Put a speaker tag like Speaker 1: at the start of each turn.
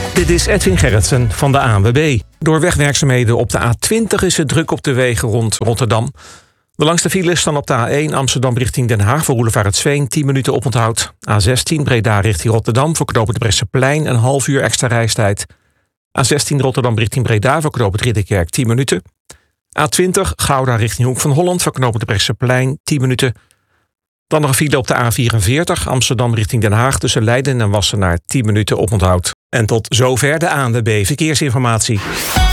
Speaker 1: Dit is Edwin Gerritsen van de ANWB. Door wegwerkzaamheden op de A20 is het druk op de wegen rond Rotterdam. De langste files staan op de A1 Amsterdam richting Den Haag voor Roelevaretsveen 10 minuten oponthoud. A16 Breda richting Rotterdam voor knooppunt Bresseplein een half uur extra reistijd. A16 Rotterdam richting Breda voor knooppunt Ridderkerk 10 minuten. A20 Gouda richting Hoek van Holland voor knooppunt Bresseplein 10 minuten. Dan nog een file op de A44 Amsterdam richting Den Haag tussen Leiden en Wassenaar 10 minuten oponthoud. En tot zover de ANWB Verkeersinformatie.